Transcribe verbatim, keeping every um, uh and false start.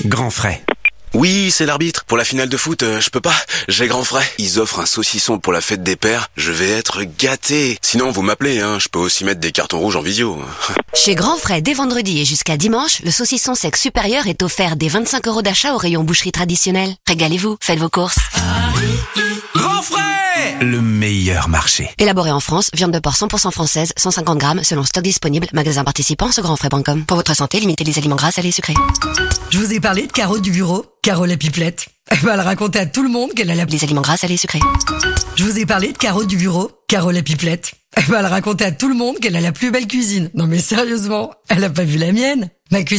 Grand frais. Oui, c'est l'arbitre. Pour la finale de foot, euh, je peux pas. J'ai grand frais. Ils offrent un saucisson pour la fête des pères. Je vais être gâté. Sinon, vous m'appelez, hein. Je peux aussi mettre des cartons rouges en visio. Chez Grand Frais, dès vendredi et jusqu'à dimanche, le saucisson sec supérieur est offert dès vingt-cinq euros d'achat au rayon boucherie traditionnelle. Régalez-vous, faites vos courses. Grand frais, le meilleur marché. Élaboré en France, viande de porc cent pour cent française, cent cinquante grammes, selon stock disponible, magasin participant sur grand frais point com. Pour votre santé, limitez les aliments gras, salés et sucrés. Je vous ai parlé de Caro du bureau, Caro la pipelette. Elle va le raconter à tout le monde qu'elle a la... Les aliments gras, salés et sucrés. Je vous ai parlé de Caro du bureau, Caro la pipelette. Elle va le raconter à tout le monde qu'elle a la plus belle cuisine. Non mais sérieusement, elle a pas vu la mienne. Ma cuisine